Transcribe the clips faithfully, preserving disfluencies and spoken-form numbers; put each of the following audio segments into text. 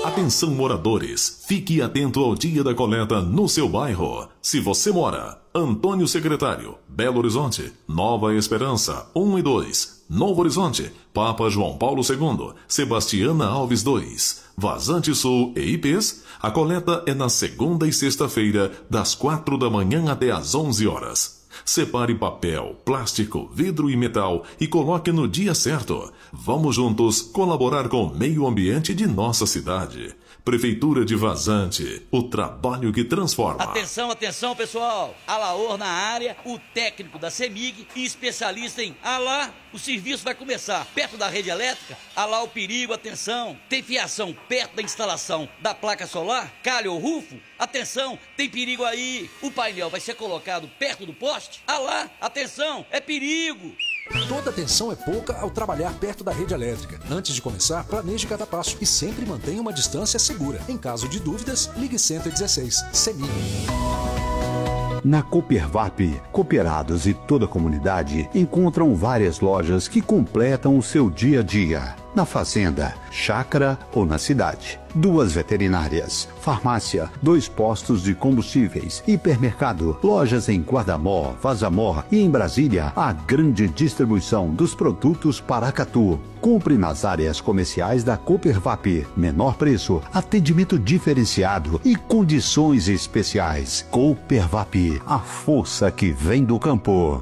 Atenção moradores, fique atento ao dia da coleta no seu bairro. Se você mora, Antônio Secretário, Belo Horizonte, Nova Esperança, um e dois, Novo Horizonte, Papa João Paulo segundo, Sebastiana Alves dois, Vazante Sul e I Pês, a coleta é na segunda e sexta-feira, das quatro da manhã até às onze horas. Separe papel, plástico, vidro e metal e coloque no dia certo. Vamos juntos colaborar com o meio ambiente de nossa cidade. Prefeitura de Vazante, o trabalho que transforma. Atenção, atenção, pessoal. Alaor na área, o técnico da CEMIG e especialista em Alá. O serviço vai começar perto da rede elétrica. Alá o perigo, atenção. Tem fiação perto da instalação da placa solar? Calha ou rufo? Atenção, tem perigo aí. O painel vai ser colocado perto do poste? Alá, atenção, é perigo. Toda atenção é pouca ao trabalhar perto da rede elétrica. Antes de começar, planeje cada passo e sempre mantenha uma distância segura. Em caso de dúvidas, ligue cento e dezesseis. CEMIG. Na Coopervap, cooperados e toda a comunidade encontram várias lojas que completam o seu dia a dia. Na fazenda, chácara ou na cidade. Duas veterinárias, farmácia, dois postos de combustíveis, hipermercado, lojas em Guardamó, Vazamor e em Brasília, a grande distribuição dos produtos Paracatu. Compre nas áreas comerciais da Coopervap. Menor preço, atendimento diferenciado e condições especiais. Coopervap, a força que vem do campo.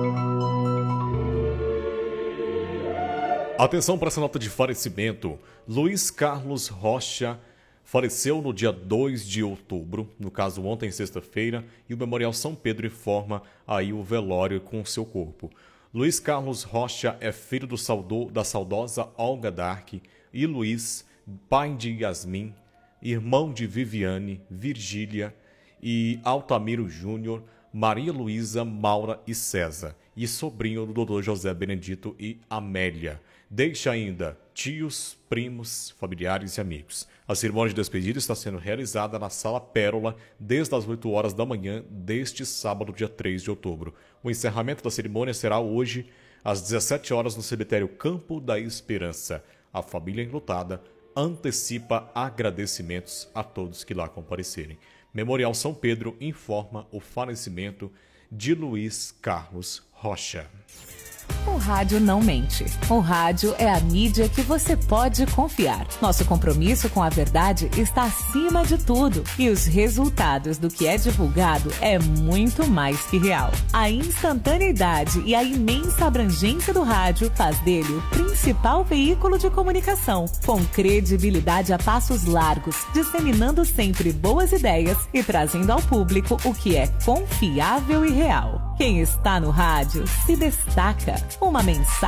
Atenção para essa nota de falecimento. Luiz Carlos Rocha faleceu no dia dois de outubro, no caso ontem, sexta-feira, e o Memorial São Pedro informa aí o velório com seu corpo. Luiz Carlos Rocha é filho do saudo, da saudosa Olga Dark e Luiz, pai de Yasmin, irmão de Viviane, Virgília e Altamiro Júnior, Maria Luísa, Maura e César, e sobrinho do doutor José Benedito e Amélia. Deixa ainda tios, primos, familiares e amigos. A cerimônia de despedida está sendo realizada na Sala Pérola desde as oito horas da manhã deste sábado, dia três de outubro. O encerramento da cerimônia será hoje às dezessete horas no cemitério Campo da Esperança. A família enlutada antecipa agradecimentos a todos que lá comparecerem. Memorial São Pedro informa o falecimento de Luiz Carlos Rocha. O rádio não mente. O rádio é a mídia que você pode confiar. Nosso compromisso com a verdade está acima de tudo. E os resultados do que é divulgado é muito mais que real. A instantaneidade e a imensa abrangência do rádio faz dele o principal veículo de comunicação, com credibilidade a passos largos, disseminando sempre boas ideias e trazendo ao público o que é confiável e real. Quem está no rádio se destaca. Uma mensagem